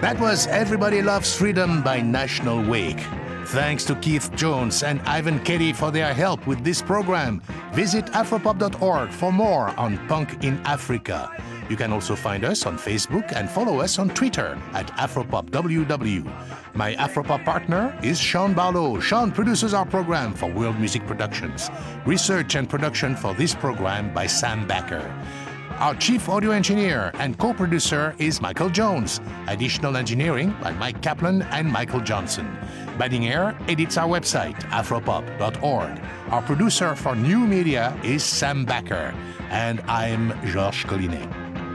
That was Everybody Loves Freedom by National Wake. Thanks to Keith Jones and Ivan Ketty for their help with this program. Visit afropop.org for more on punk in Africa. You can also find us on Facebook and follow us on Twitter at AfropopWW. My Afropop partner is Sean Barlow. Sean produces our program for World Music Productions. Research and production for this program by Sam Backer. Our chief audio engineer and co-producer is Michael Jones. Additional engineering by Mike Kaplan and Michael Johnson. Banning Air edits our website, afropop.org. Our producer for new media is Sam Backer. And I'm Georges Collinet.